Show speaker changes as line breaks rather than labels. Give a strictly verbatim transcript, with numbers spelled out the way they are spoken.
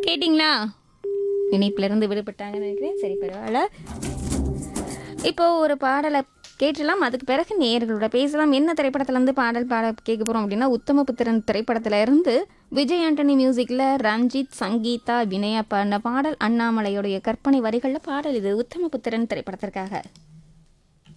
கேட்டிங்களா? இணைப்பிலிருந்து விடுபட்டாங்கன்னு நினைக்கிறேன். சரி, பரவாயில்ல. இப்போ ஒரு பாடலை கேட்டலாம். அதுக்கு பிறகு நேயர்களோட பேசலாம். என்ன திரைப்படத்துலேருந்து பாடல் பாட கேட்க போகிறோம் அப்படின்னா, உத்தமபுத்திரன் திரைப்படத்துல இருந்து விஜய் ஆண்டனி மியூசிக்கில் ரஞ்சித் சங்கீதா வினயா பாடின பாடல். அண்ணாமலையுடைய கற்பனை வரிகளில் பாடல் இது உத்தமபுத்திரன் திரைப்படத்திற்காக.